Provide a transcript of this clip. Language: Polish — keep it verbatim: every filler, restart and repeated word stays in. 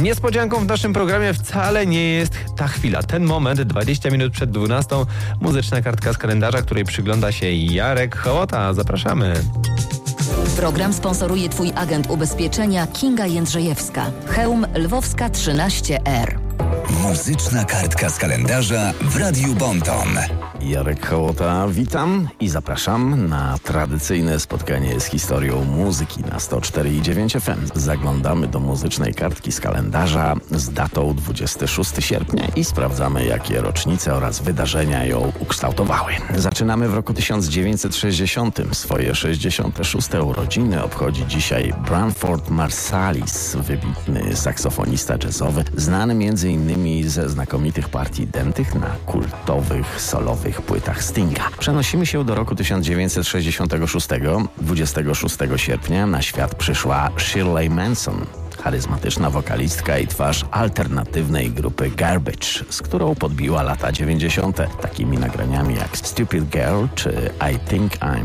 Niespodzianką w naszym programie wcale nie jest ta chwila, ten moment, dwadzieścia minut przed dwunastą, muzyczna kartka z kalendarza, której przygląda się Jarek Hołota. Zapraszamy. Program sponsoruje Twój agent ubezpieczenia Kinga Jędrzejewska. Chełm Lwowska trzynaście R. Muzyczna kartka z kalendarza w Radiu Bonton. Jarek Hołota, witam i zapraszam na tradycyjne spotkanie z historią muzyki na sto cztery i dziewięć F M. Zaglądamy do muzycznej kartki z kalendarza z datą dwudziestego szóstego sierpnia i sprawdzamy, jakie rocznice oraz wydarzenia ją ukształtowały. Zaczynamy w roku tysiąc dziewięćset sześćdziesiątym. Swoje sześćdziesiąte szóste urodziny obchodzi dzisiaj Branford Marsalis, wybitny saksofonista jazzowy, znany między innymi ze znakomitych partii dętych na kultowych, solowych płytach Stinga. Przenosimy się do roku tysiąc dziewięćset sześćdziesiątego szóstego. dwudziestego szóstego sierpnia na świat przyszła Shirley Manson, charyzmatyczna wokalistka i twarz alternatywnej grupy Garbage, z którą podbiła lata dziewięćdziesiąte takimi nagraniami jak Stupid Girl czy I Think I'm